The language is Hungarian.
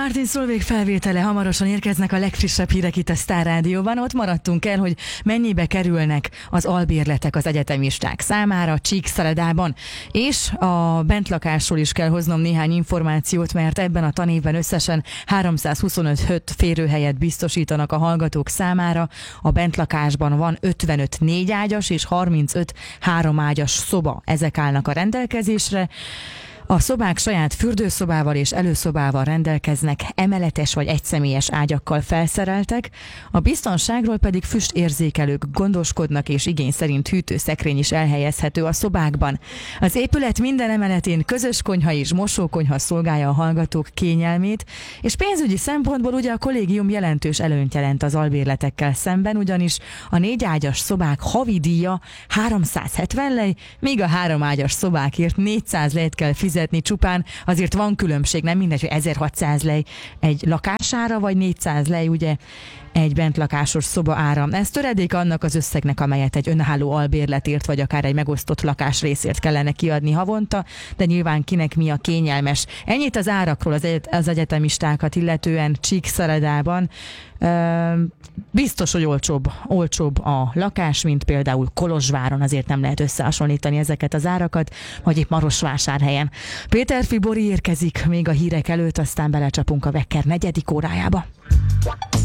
Martin Solveig felvétele, hamarosan érkeznek a legfrissebb hírek itt a Sztár Rádióban. Ott maradtunk el, hogy mennyibe kerülnek az albérletek az egyetemisták számára Csíkszeredában. És a bentlakásról is kell hoznom néhány információt, mert ebben a tanévben összesen 325 férőhelyet biztosítanak a hallgatók számára. A bentlakásban van 55 4-ágyas és 35 3-ágyas szoba. Ezek állnak a rendelkezésre. A szobák saját fürdőszobával és előszobával rendelkeznek, emeletes vagy egyszemélyes ágyakkal felszereltek, a biztonságról pedig füstérzékelők gondoskodnak, és igény szerint hűtőszekrény is elhelyezhető a szobákban. Az épület minden emeletén közös konyha és mosókonyha szolgálja a hallgatók kényelmét, és pénzügyi szempontból ugye a kollégium jelentős előnyt jelent az albérletekkel szemben, ugyanis a 4-ágyas szobák havidíja 370 lej, míg a 3-ágyas szobákért 400 lejt kell fizetni csupán, azért van különbség, nem mindegy, hogy 1600 lej egy lakására, vagy 400 lej ugye egy bentlakásos szoba ára. Ez töredék annak az összegnek, amelyet egy önálló albérletért, vagy akár egy megosztott lakásrészért kellene kiadni havonta, de nyilván kinek mi a kényelmes. Ennyit az árakról az egyetemistákat illetően Csíkszeredában. Biztos, hogy olcsóbb a lakás, mint például Kolozsváron, azért nem lehet összehasonlítani ezeket az árakat, vagy itt Marosvásárhelyen. Péter Fibori érkezik még a hírek előtt, aztán belecsapunk a Vekker 4. órájába.